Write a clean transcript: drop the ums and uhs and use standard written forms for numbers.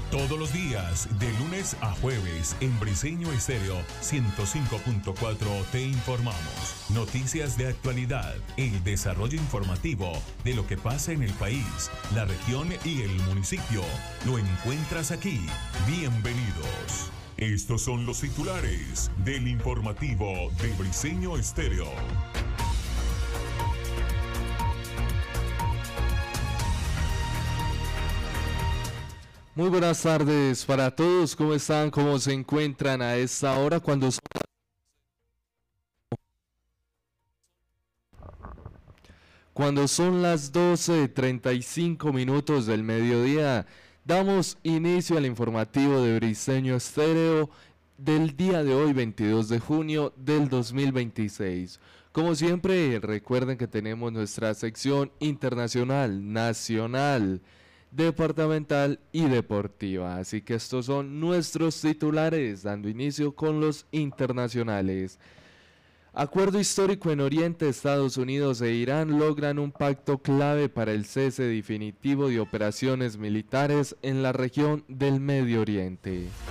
Todos los días, de lunes a jueves, en Briseño Estéreo 105.4 te informamos. Noticias de actualidad, el desarrollo informativo de lo que pasa en el país, la región y el municipio. Lo encuentras aquí. Bienvenidos. Estos son los titulares del informativo de Briseño Estéreo. Muy buenas tardes para todos, ¿cómo están? ¿Cómo se encuentran a esta hora cuando son las 12:35 minutos del mediodía? Damos inicio al informativo de Briseño Estéreo del día de hoy, 22 de junio del 2026. Como siempre, recuerden que tenemos nuestra sección internacional, nacional, departamental y deportiva. Así que estos son nuestros titulares, dando inicio con los internacionales. Acuerdo histórico en Oriente. Estados Unidos e Irán logran un pacto clave para el cese definitivo de operaciones militares en la región del Medio Oriente.